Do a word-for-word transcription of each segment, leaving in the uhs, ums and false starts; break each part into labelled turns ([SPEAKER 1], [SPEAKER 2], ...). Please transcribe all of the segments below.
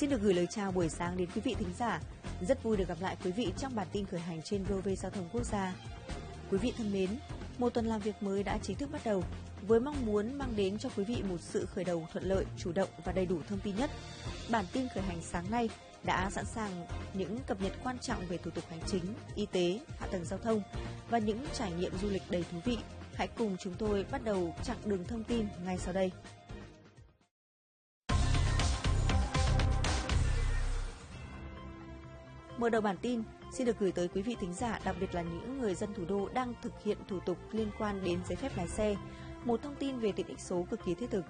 [SPEAKER 1] Xin được gửi lời chào buổi sáng đến quý vị thính giả. Rất vui được gặp lại quý vị trong bản tin khởi hành trên vê o vê Giao thông Quốc gia. Quý vị thân mến, một tuần làm việc mới đã chính thức bắt đầu. Với mong muốn mang đến cho quý vị một sự khởi đầu thuận lợi, chủ động và đầy đủ thông tin nhất, bản tin khởi hành sáng nay đã sẵn sàng những cập nhật quan trọng về thủ tục hành chính, y tế, hạ tầng giao thông và những trải nghiệm du lịch đầy thú vị. Hãy cùng chúng tôi bắt đầu chặng đường thông tin ngay sau đây. Mở đầu bản tin, xin được gửi tới quý vị thính giả, đặc biệt là những người dân thủ đô đang thực hiện thủ tục liên quan đến giấy phép lái xe, một thông tin về tiện ích số cực kỳ thiết thực.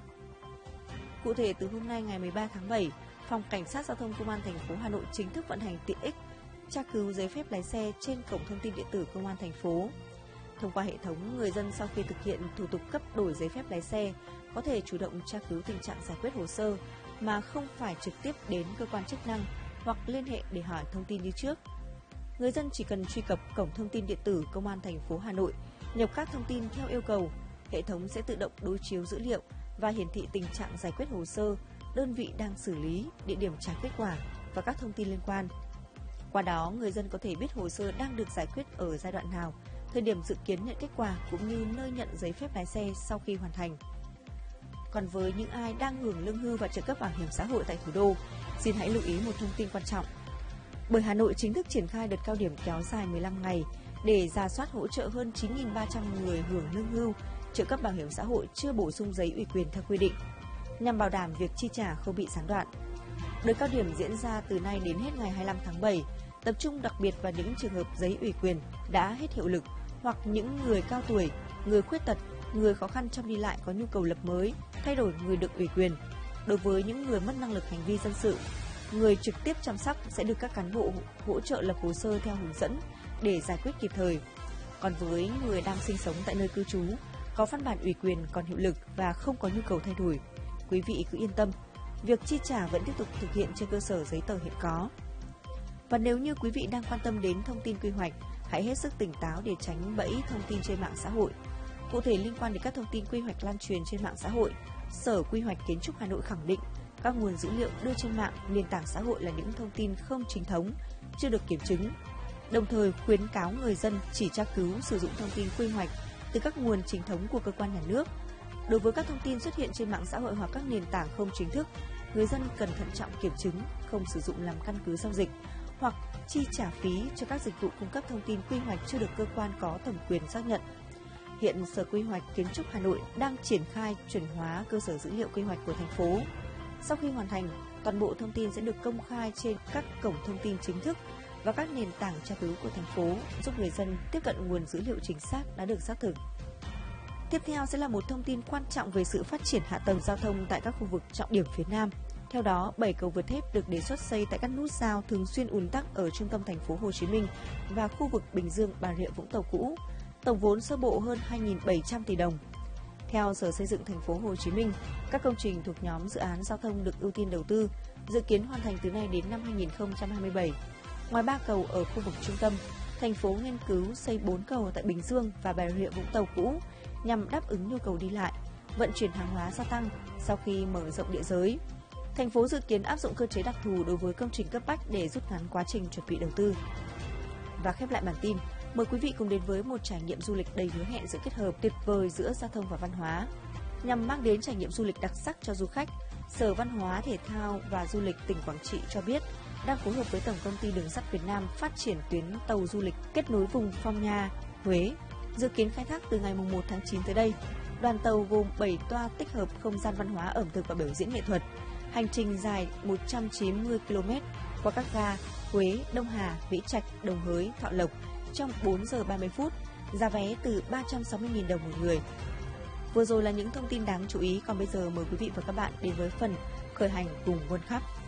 [SPEAKER 1] Cụ thể, từ hôm nay ngày mười ba tháng bảy, Phòng Cảnh sát Giao thông Công an thành phố Hà Nội chính thức vận hành tiện ích tra cứu giấy phép lái xe trên cổng thông tin điện tử Công an thành phố. Thông qua hệ thống, người dân sau khi thực hiện thủ tục cấp đổi giấy phép lái xe có thể chủ động tra cứu tình trạng giải quyết hồ sơ mà không phải trực tiếp đến cơ quan chức năng hoặc liên hệ để hỏi thông tin như trước. Người dân chỉ cần truy cập cổng thông tin điện tử Công an thành phố Hà Nội, nhập các thông tin theo yêu cầu, hệ thống sẽ tự động đối chiếu dữ liệu và hiển thị tình trạng giải quyết hồ sơ, đơn vị đang xử lý, địa điểm trả kết quả và các thông tin liên quan. Qua đó, người dân có thể biết hồ sơ đang được giải quyết ở giai đoạn nào, thời điểm dự kiến nhận kết quả cũng như nơi nhận giấy phép lái xe sau khi hoàn thành. Còn với những ai đang hưởng lương hưu và trợ cấp bảo hiểm xã hội tại thủ đô, xin hãy lưu ý một thông tin quan trọng. Bởi Hà Nội chính thức triển khai đợt cao điểm kéo dài mười lăm ngày để rà soát hỗ trợ hơn chín nghìn ba trăm người hưởng lương hưu, trợ cấp bảo hiểm xã hội chưa bổ sung giấy ủy quyền theo quy định, nhằm bảo đảm việc chi trả không bị gián đoạn. Đợt cao điểm diễn ra từ nay đến hết ngày hai mươi lăm tháng bảy, tập trung đặc biệt vào những trường hợp giấy ủy quyền đã hết hiệu lực hoặc những người cao tuổi, người khuyết tật, người khó khăn trong đi lại có nhu cầu lập mới, thay đổi người được ủy quyền. Đối với những người mất năng lực hành vi dân sự, người trực tiếp chăm sóc sẽ được các cán bộ hỗ trợ lập hồ sơ theo hướng dẫn để giải quyết kịp thời. Còn với người đang sinh sống tại nơi cư trú, có văn bản ủy quyền còn hiệu lực và không có nhu cầu thay đổi, quý vị cứ yên tâm, việc chi trả vẫn tiếp tục thực hiện trên cơ sở giấy tờ hiện có. Và nếu như quý vị đang quan tâm đến thông tin quy hoạch, hãy hết sức tỉnh táo để tránh bẫy thông tin trên mạng xã hội. Cụ thể, liên quan đến các thông tin quy hoạch lan truyền trên mạng xã hội, Sở Quy hoạch Kiến trúc Hà Nội khẳng định các nguồn dữ liệu đưa trên mạng, nền tảng xã hội là những thông tin không chính thống, chưa được kiểm chứng. Đồng thời khuyến cáo người dân chỉ tra cứu sử dụng thông tin quy hoạch từ các nguồn chính thống của cơ quan nhà nước. Đối với các thông tin xuất hiện trên mạng xã hội hoặc các nền tảng không chính thức, người dân cần thận trọng kiểm chứng, không sử dụng làm căn cứ giao dịch hoặc chi trả phí cho các dịch vụ cung cấp thông tin quy hoạch chưa được cơ quan có thẩm quyền xác nhận. Hiện Sở Quy hoạch Kiến trúc Hà Nội đang triển khai chuẩn hóa cơ sở dữ liệu quy hoạch của thành phố. Sau khi hoàn thành, toàn bộ thông tin sẽ được công khai trên các cổng thông tin chính thức và các nền tảng tra cứu của thành phố, giúp người dân tiếp cận nguồn dữ liệu chính xác đã được xác thực. Tiếp theo sẽ là một thông tin quan trọng về sự phát triển hạ tầng giao thông tại các khu vực trọng điểm phía Nam. Theo đó, bảy cầu vượt thép được đề xuất xây tại các nút giao thường xuyên ùn tắc ở trung tâm thành phố Hồ Chí Minh và khu vực Bình Dương, Bà Rịa, Vũng Tàu cũ. Tổng vốn sơ bộ hơn hai nghìn bảy trăm tỷ đồng. Theo Sở Xây dựng thành phố Hồ Chí Minh, các công trình thuộc nhóm dự án giao thông được ưu tiên đầu tư, dự kiến hoàn thành từ nay đến năm hai nghìn không trăm hai mươi bảy. Ngoài ba cầu ở khu vực trung tâm, thành phố nghiên cứu xây bốn cầu tại Bình Dương và Bà Rịa, Vũng Tàu cũ nhằm đáp ứng nhu cầu đi lại, vận chuyển hàng hóa gia tăng sau khi mở rộng địa giới. Thành phố dự kiến áp dụng cơ chế đặc thù đối với công trình cấp bách để rút ngắn quá trình chuẩn bị đầu tư. Và khép lại bản tin, mời quý vị cùng đến với một trải nghiệm du lịch đầy hứa hẹn sự kết hợp tuyệt vời giữa giao thông và văn hóa. Nhằm mang đến trải nghiệm du lịch đặc sắc cho du khách, Sở Văn hóa, Thể thao và Du lịch tỉnh Quảng Trị cho biết đang phối hợp với Tổng công ty Đường sắt Việt Nam phát triển tuyến tàu du lịch kết nối vùng Phong Nha, Huế, dự kiến khai thác từ ngày mùng một tháng chín tới đây. Đoàn tàu gồm bảy toa tích hợp không gian văn hóa, ẩm thực và biểu diễn nghệ thuật. Hành trình dài một trăm chín mươi ki lô mét qua các ga Huế, Đông Hà, Mỹ Trạch, Đồng Hới, Thọ Lộc trong bốn giờ ba mươi phút, giá vé từ ba trăm sáu mươi nghìn đồng một người. Vừa rồi là những thông tin đáng chú ý, còn bây giờ mời quý vị và các bạn đến với phần khởi hành cùng World Cup.